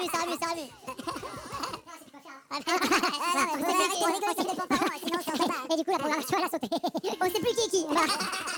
Sabe. Você tem que correr que você tem que contar, senão você não vai. Ele cura, pô, lá, deixa eu olhar, soltei. Você por que que...